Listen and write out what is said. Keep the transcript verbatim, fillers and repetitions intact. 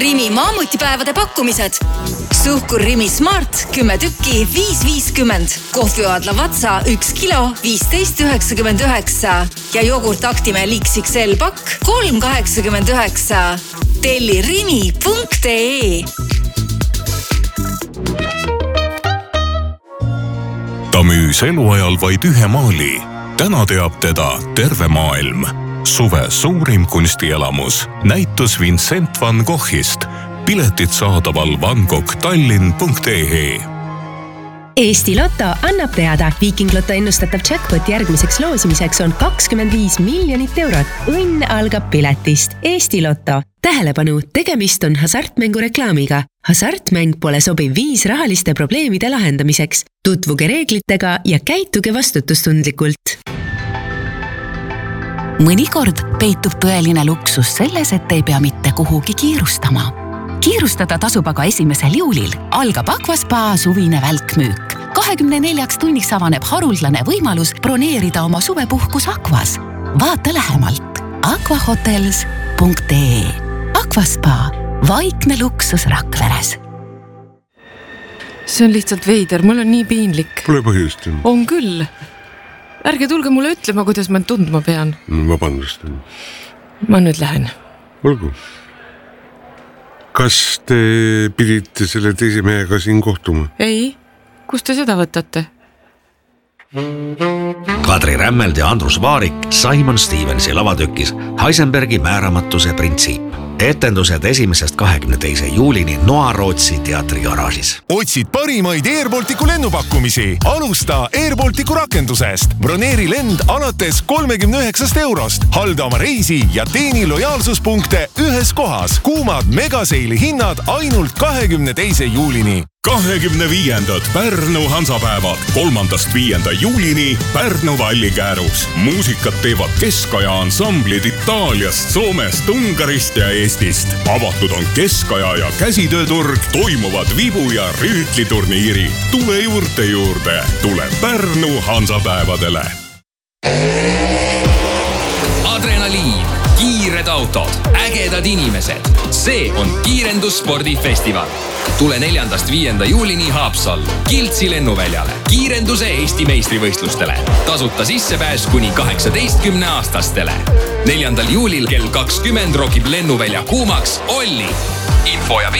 Rimi maamutipäevade pakkumised. Suhkur Rimi Smart kümme tükki viis viiskümmend. Kohvioadla Vatsa üks kilo viisteist üheksakümmend üheksa. Ja jogurt Actimel X X L pakk kolm kaheksakümmend üheksa. Telli rimi punkt ee. Ta müüs eluajal vaid ühe maali. Täna teab teda terve maailm. Suve suurim kunstielamus. Näitus Vincent van Goghist. Piletid saadaval vangoghtallinn punkt ee. Eesti Lotto annab teada. Viiking Lotto ennustatav jackpot järgmiseks loosimiseks on kakskümmend viis miljonit eurot. Õnn algab piletist. Eesti Lotto. Tähelepanu, tegemist on hasartmängu reklaamiga. Hasartmäng pole sobiv viis rahaliste probleemide lahendamiseks. Tutvuge reeglitega ja käituge vastutustundlikult. Mõnikord peitub tõeline luksus selles, et ei pea mitte kuhugi kiirustama. Kiirustada tasub aga esimesel juulil. Algab Aquaspa suvine välkmüük. kahekümne neljaks tunniks avaneb haruldane võimalus broneerida oma suvepuhkus Aquas. Vaata lähemalt aquahotels punkt ee. Aquaspa. Vaikne luksus Rakveres. See on lihtsalt veider. Mul on nii piinlik. Pole põhjust. On küll. Ärge tulge mulle ütlema, kuidas ma tundma pean. Vabandust. Ma nüüd lähen. Olgu. Kas te pidite selle teise mehega siin kohtuma? Ei. Kus te seda võtate? Kadri Rämmeld ja Andrus Vaarik Simon Stevensi lavatükis Heisenbergi määramatuse printsiip. Etendused esimesest kahekümne teise juulini Noa Rootsi teatri garaažis. Otsid parimaid Airbalticu lennupakkumisi. Alusta Airbalticu rakendusest. Broneeri lend alates kolmekümne üheksast eurost. Halda oma reisi ja teeni lojaalsuspunkte ühes kohas. Kuumad megaseili hinnad ainult kahekümne teise juulini. kahekümne viiendad Pärnu Hansapäevad. Kolmandast viienda juulini Pärnu Vallikäärus. Muusikat teevad keskaja ansamblid Itaaliast, Soomest, Ungarist ja Eestist. Avatud on keskaja ja käsitööturg. Toimuvad vibu- ja rüütliturniiri. Tule juurde juurde. Tule Pärnu Hansapäevadele. Adrenaliin, kiired autod, ägedad inimesed. See on Kiirendusspordifestival. Tule neljandast viienda juulini Haapsallu, Kiltsi lennuväljale, kiirenduse Eesti meistrivõistlustele. Tasuta sissepääs kuni kaheksateistkümne aastastele. Neljandal juulil kell kakskümmend rokib lennuvälja kuumaks Olli. Info ja